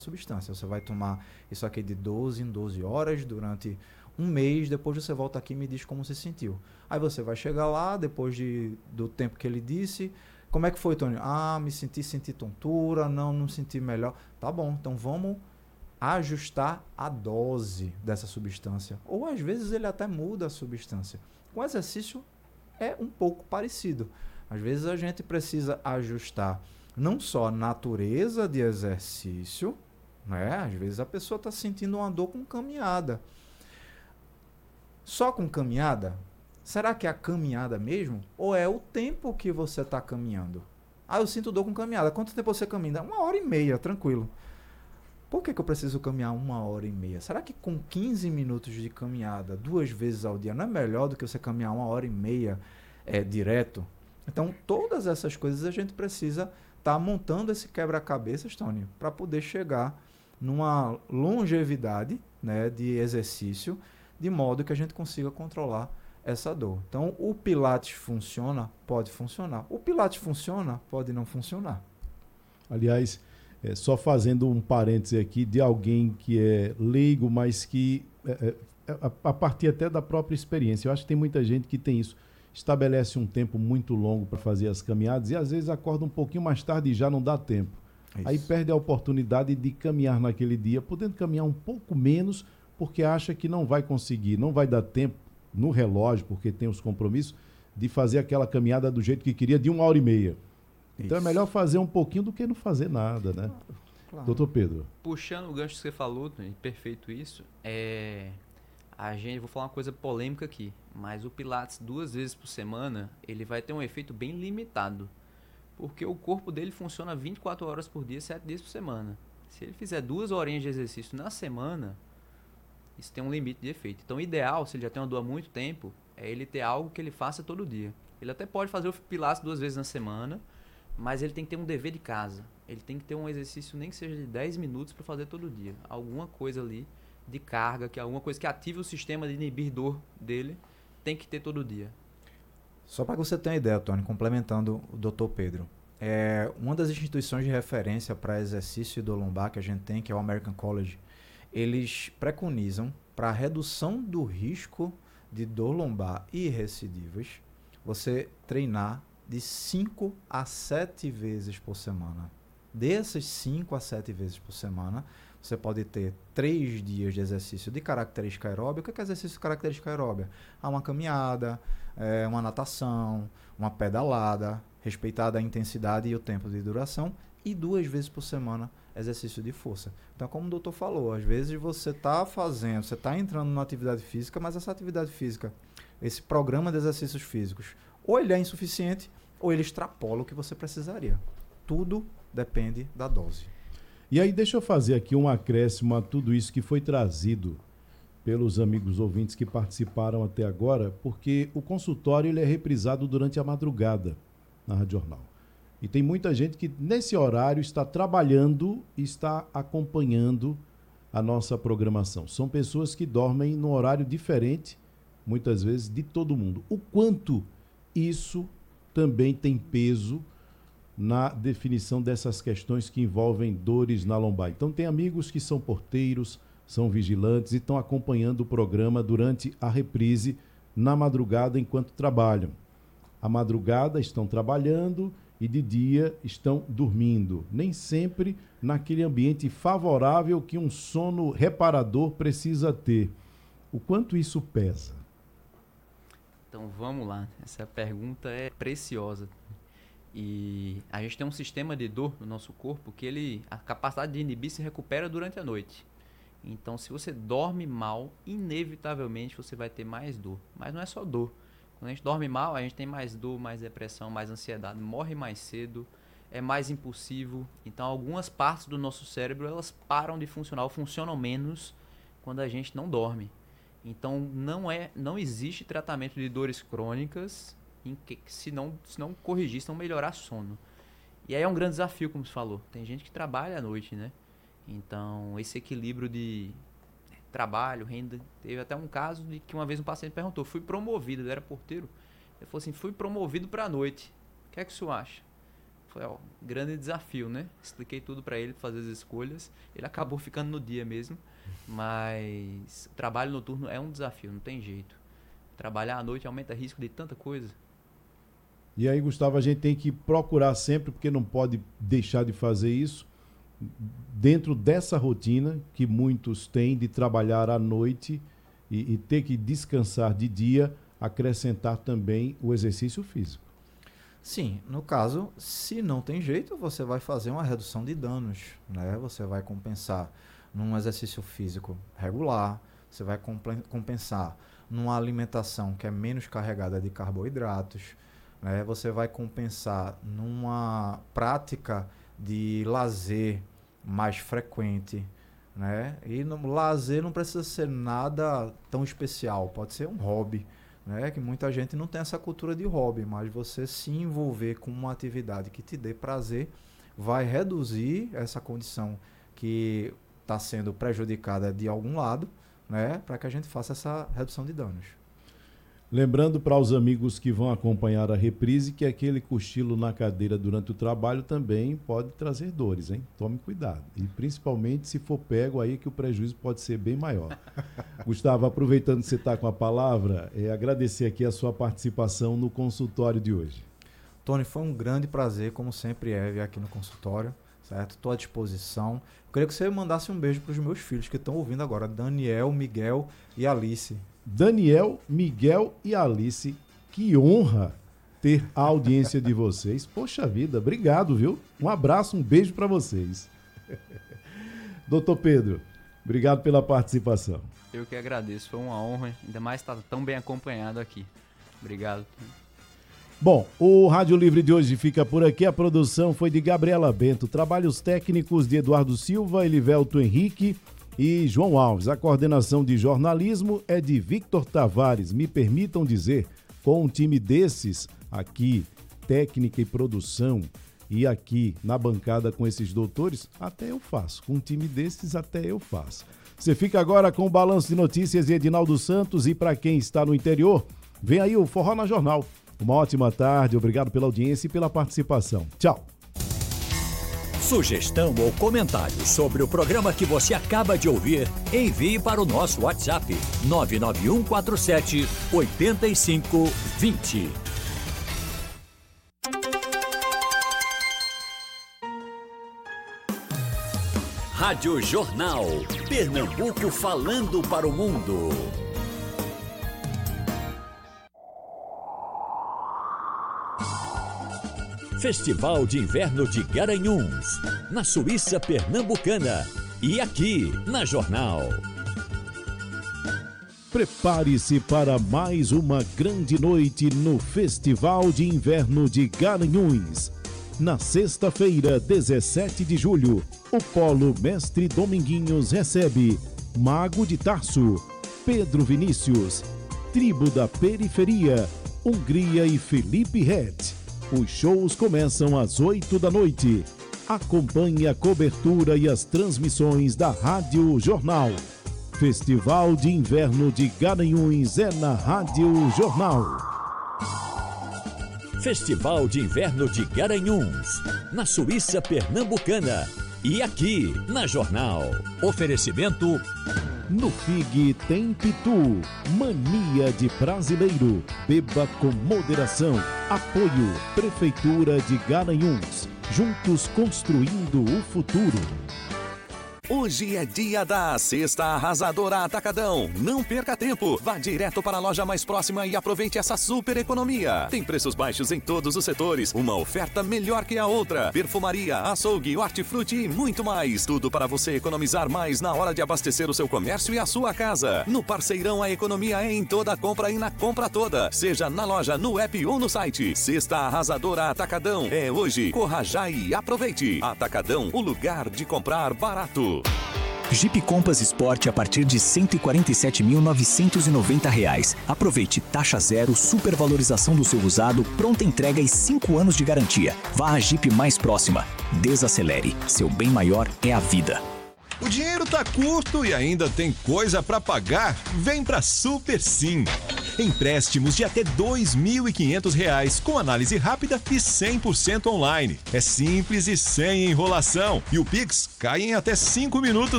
substância. Você vai tomar isso aqui de 12 em 12 horas durante um mês, depois você volta aqui e me diz como se sentiu. Aí você vai chegar lá, depois do tempo que ele disse, como é que foi, Tony? Ah, senti tontura, não senti melhor. Tá bom, então vamos ajustar a dose dessa substância. Ou às vezes ele até muda a substância. Com exercício é um pouco parecido. Às vezes a gente precisa ajustar não só a natureza de exercício, né? Às vezes a pessoa está sentindo uma dor com caminhada. Só com caminhada? Será que é a caminhada mesmo? Ou é o tempo que você está caminhando? Ah, eu sinto dor com caminhada. Quanto tempo você caminha? 1 hora e meia, tranquilo. Por que eu preciso caminhar 1 hora e meia? Será que com 15 minutos de caminhada, 2 vezes ao dia, não é melhor do que você caminhar 1 hora e meia direto? Então, todas essas coisas a gente precisa estar montando esse quebra-cabeças, Tony, para poder chegar numa longevidade, né, de exercício, de modo que a gente consiga controlar essa dor. Então, o Pilates funciona? Pode funcionar. O Pilates funciona? Pode não funcionar. Aliás, só fazendo um parêntese aqui de alguém que é leigo, mas que, a partir até da própria experiência, eu acho que tem muita gente que tem isso. Estabelece um tempo muito longo para fazer as caminhadas e às vezes acorda um pouquinho mais tarde e já não dá tempo. Isso. Aí perde a oportunidade de caminhar naquele dia, podendo caminhar um pouco menos, porque acha que não vai conseguir, não vai dar tempo no relógio, porque tem os compromissos, de fazer aquela caminhada do jeito que queria, de 1 hora e meia. Então é melhor fazer um pouquinho do que não fazer nada, né? Claro. Doutor Pedro. Puxando o gancho que você falou, perfeito isso, vou falar uma coisa polêmica aqui, mas o Pilates 2 vezes por semana, ele vai ter um efeito bem limitado, porque o corpo dele funciona 24 horas por dia, 7 dias por semana. Se ele fizer 2 horinhas de exercício na semana, isso tem um limite de efeito. Então o ideal, se ele já tem uma dor há muito tempo, é ele ter algo que ele faça todo dia. Ele até pode fazer o Pilates 2 vezes na semana, mas ele tem que ter um dever de casa. Ele tem que ter um exercício, nem que seja de 10 minutos para fazer todo dia. Alguma coisa ali de carga, alguma coisa que ative o sistema de inibir dor dele, tem que ter todo dia. Só para que você tenha uma ideia, Tony, complementando o Dr. Pedro. Uma das instituições de referência para exercício e dor lombar que a gente tem, que é o American College, eles preconizam para a redução do risco de dor lombar e recidivas, você treinar de 5 a 7 vezes por semana. Dessas 5 a 7 vezes por semana, você pode ter 3 dias de exercício de característica aeróbica. O que é exercício de característica aeróbica? Uma caminhada, uma natação, uma pedalada, respeitada a intensidade e o tempo de duração, e 2 vezes por semana exercício de força. Então, como o doutor falou, às vezes você está entrando na atividade física, mas essa atividade física, esse programa de exercícios físicos, ou ele é insuficiente, ou ele extrapola o que você precisaria. Tudo depende da dose. E aí deixa eu fazer aqui um acréscimo a tudo isso que foi trazido pelos amigos ouvintes que participaram até agora, porque o consultório ele é reprisado durante a madrugada na Rádio Jornal. E tem muita gente que nesse horário está trabalhando e está acompanhando a nossa programação. São pessoas que dormem num horário diferente, muitas vezes, de todo mundo. O quanto isso também tem peso na definição dessas questões que envolvem dores na lombar. Então tem amigos que são porteiros, são vigilantes e estão acompanhando o programa durante a reprise na madrugada enquanto trabalham. À madrugada estão trabalhando e de dia estão dormindo. Nem sempre naquele ambiente favorável que um sono reparador precisa ter. O quanto isso pesa? Então vamos lá, essa pergunta é preciosa. E a gente tem um sistema de dor no nosso corpo que a capacidade de inibir se recupera durante a noite. Então se você dorme mal, inevitavelmente você vai ter mais dor. Mas não é só dor. Quando a gente dorme mal, a gente tem mais dor, mais depressão, mais ansiedade, morre mais cedo, é mais impulsivo. Então algumas partes do nosso cérebro elas param de funcionar ou funcionam menos quando a gente não dorme. Então não existe tratamento de dores crônicas se não corrigir, se não melhorar sono. E aí é um grande desafio, como você falou. Tem gente que trabalha à noite, né? Então esse equilíbrio de trabalho, renda. Teve até um caso de que uma vez um paciente perguntou, fui promovido, ele era porteiro. Ele falou assim, fui promovido para a noite. O que é que o senhor acha? Foi um grande desafio, né? Expliquei tudo para ele, fazer as escolhas. Ele acabou ficando no dia mesmo, mas o trabalho noturno é um desafio, não tem jeito. Trabalhar à noite aumenta o risco de tanta coisa. E aí, Gustavo, a gente tem que procurar sempre, porque não pode deixar de fazer isso, dentro dessa rotina que muitos têm de trabalhar à noite e ter que descansar de dia, acrescentar também o exercício físico. Sim, no caso, se não tem jeito, você vai fazer uma redução de danos, né? Você vai compensar num exercício físico regular, você vai compensar numa alimentação que é menos carregada de carboidratos, né? Você vai compensar numa prática de lazer mais frequente, né? E no lazer não precisa ser nada tão especial, pode ser um hobby, né? Que muita gente não tem essa cultura de hobby, mas você se envolver com uma atividade que te dê prazer vai reduzir essa condição que está sendo prejudicada de algum lado, né? Para que a gente faça essa redução de danos. Lembrando para os amigos que vão acompanhar a reprise que aquele cochilo na cadeira durante o trabalho também pode trazer dores, hein? Tome cuidado. E principalmente se for pego aí que o prejuízo pode ser bem maior. Gustavo, aproveitando que você está com a palavra, agradecer aqui a sua participação no consultório de hoje. Tony, foi um grande prazer, como sempre é, vir aqui no consultório, certo? Estou à disposição. Eu queria que você mandasse um beijo para os meus filhos que estão ouvindo agora, Daniel, Miguel e Alice. Daniel, Miguel e Alice, que honra ter a audiência de vocês. Poxa vida, obrigado, viu? Um abraço, um beijo para vocês. Doutor Pedro, obrigado pela participação. Eu que agradeço, foi uma honra, ainda mais estar tão bem acompanhado aqui. Obrigado. Bom, o Rádio Livre de hoje fica por aqui. A produção foi de Gabriela Bento, trabalhos técnicos de Eduardo Silva, Elivelto Henrique e João Alves. A coordenação de jornalismo é de Victor Tavares. Me permitam dizer, com um time desses aqui, técnica e produção, e aqui na bancada com esses doutores, até eu faço. Com um time desses, até eu faço. Você fica agora com o Balanço de Notícias de Edinaldo Santos e para quem está no interior, vem aí o Forró na Jornal. Uma ótima tarde, obrigado pela audiência e pela participação. Tchau. Sugestão ou comentário sobre o programa que você acaba de ouvir, envie para o nosso WhatsApp 99147 8520. Rádio Jornal. Pernambuco falando para o mundo. Festival de Inverno de Garanhuns, na Suíça Pernambucana e aqui na Jornal. Prepare-se para mais uma grande noite no Festival de Inverno de Garanhuns. Na sexta-feira, 17 de julho, o Polo Mestre Dominguinhos recebe Mago de Tarso, Pedro Vinícius, Tribo da Periferia, Hungria e Felipe Ret. Os shows começam às 8 da noite. Acompanhe a cobertura e as transmissões da Rádio Jornal. Festival de Inverno de Garanhuns é na Rádio Jornal. Festival de Inverno de Garanhuns, na Suíça Pernambucana e aqui na Jornal. Oferecimento... No FIG tem Pitu, mania de brasileiro. Beba com moderação. Apoio Prefeitura de Garanhuns. Juntos construindo o futuro. Hoje é dia da Cesta Arrasadora Atacadão. Não perca tempo. Vá direto para a loja mais próxima e aproveite essa super economia. Tem preços baixos em todos os setores. Uma oferta melhor que a outra. Perfumaria, açougue, hortifruti e muito mais. Tudo para você economizar mais na hora de abastecer o seu comércio e a sua casa. No Parceirão, a economia é em toda a compra e na compra toda. Seja na loja, no app ou no site. Cesta Arrasadora Atacadão. É hoje. Corra já e aproveite. Atacadão, o lugar de comprar barato. Jeep Compass Sport a partir de R$ 147.990. Aproveite taxa zero, supervalorização do seu usado, pronta entrega e 5 anos de garantia. Vá à Jeep mais próxima. Desacelere. Seu bem maior é a vida. O dinheiro tá curto e ainda tem coisa pra pagar? Vem pra Super Sim. Empréstimos de até R$ 2.500 com análise rápida e 100% online. É simples e sem enrolação. E o Pix cai em até 5 minutos